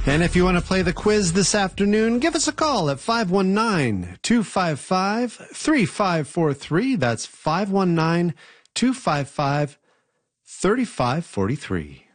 And if you want to play the quiz this afternoon, give us a call at 519-255-3543. That's 519-255-3543.